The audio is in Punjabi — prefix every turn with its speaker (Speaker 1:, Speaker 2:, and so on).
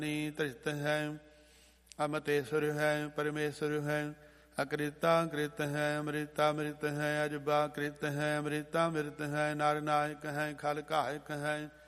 Speaker 1: ਧ੍ਰਿਸ਼ਟ ਹੈ। ਅਮਤੇਸ਼ਵਰ ਹੈ ਪਰਮੇਸ਼ਵਰ ਹੈ। ਅਕ੍ਰਿਤਾ ਕ੍ਰਿਤ ਹੈ ਅੰਮ੍ਰਿਤਾ ਅੰਮ੍ਰਿਤ ਹੈ। ਅਜਬਾ ਕ੍ਰਿਤ ਹੈ ਅੰਮ੍ਰਿਤਾ ਅੰਮ੍ਰਿਤ ਹੈ। ਨਰ ਨਾਇਕ ਹੈ ਖਲ ਕਾਇਕ ਹੈ।